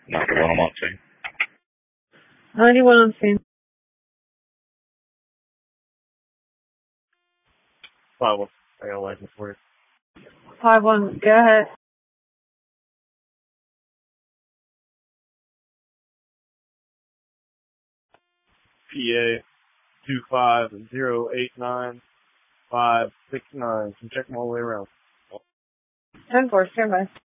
Not the one I'm on scene. 91 on scene. 5-1. I got a license for you. 5-1, go ahead. PA 25089 569. Can check them all the way around. 10-4, stand by.